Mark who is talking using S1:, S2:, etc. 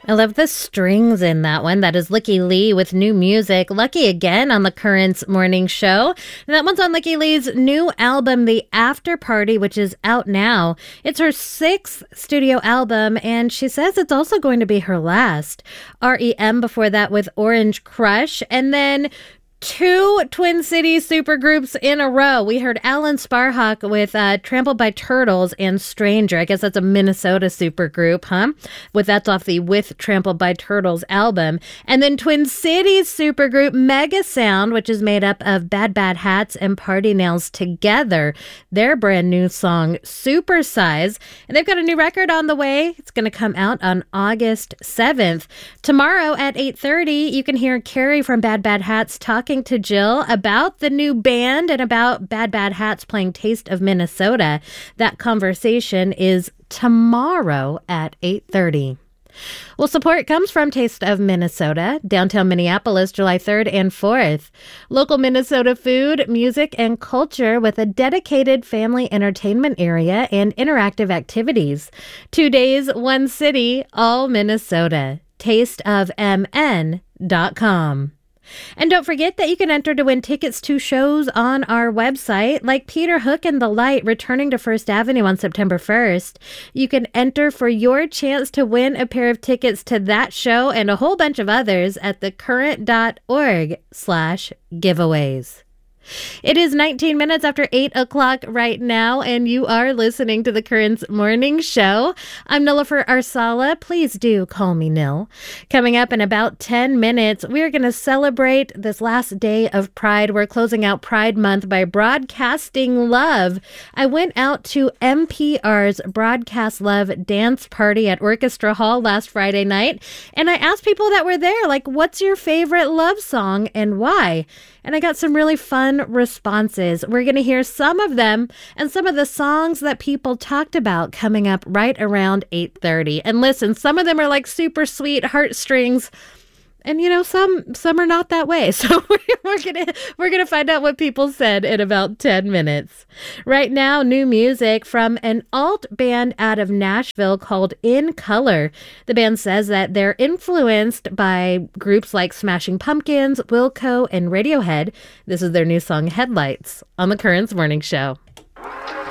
S1: I love the strings in that one. That is Licky Lee with new music. Lucky again on the Currents Morning Show. And that one's on Licky Lee's new album, The After Party, which is out now. It's her 6th studio album, and she says it's also going to be her last. REM before that with Orange Crush, and then 2 Twin Cities supergroups in a row. We heard Alan Sparhawk with Trampled by Turtles and Stranger. I guess that's a Minnesota supergroup, huh? That's off the With Trampled by Turtles album. And then Twin Cities supergroup Mega Sound, which is made up of Bad Bad Hats and Party Nails together. Their brand new song, Supersize. And they've got a new record on the way. It's going to come out on August 7th. Tomorrow at 8:30, you can hear Carrie from Bad Bad Hats talking to Jill about the new band and about Bad Bad Hats playing Taste of Minnesota. That conversation is tomorrow at 8:30. Well, support comes from Taste of Minnesota, downtown Minneapolis, July 3rd and 4th. Local Minnesota food, music, and culture with a dedicated family entertainment area and interactive activities. 2 days, 1 city, all Minnesota. tasteofmn.com. And don't forget that you can enter to win tickets to shows on our website, like Peter Hook and the Light returning to First Avenue on September 1st. You can enter for your chance to win a pair of tickets to that show and a whole bunch of others at thecurrent.org/giveaways. It is 19 minutes after 8 o'clock right now, and you are listening to the Currents Morning Show. I'm Nilofer Arsala. Please do call me Nil. Coming up in about 10 minutes, we are going to celebrate this last day of Pride. We're closing out Pride Month by broadcasting love. I went out to NPR's Broadcast Love dance party at Orchestra Hall last Friday night, and I asked people that were there, like, what's your favorite love song and why? And I got some really fun responses. We're going to hear some of them and some of the songs that people talked about coming up right around 8:30. And listen, some of them are like super sweet heartstrings. And, you know, some are not that way. So we're gonna find out what people said in about 10 minutes. Right now, new music from an alt band out of Nashville called In Color. The band says that they're influenced by groups like Smashing Pumpkins, Wilco, and Radiohead. This is their new song, Headlights, on the Currents Morning Show.